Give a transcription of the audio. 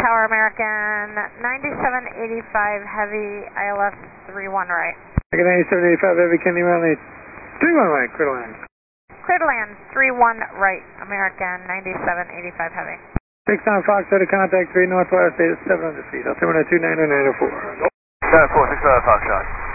Tower American, 9785 Heavy, ILS 31 right. American 9785 Heavy, can you run a 31 right, clear to land. Clear to land, 31 right, American 9785 Heavy. 6 on Fox, to contact 3 Northwest, 700 feet, altimeter 290-904. 746 Foxtrot.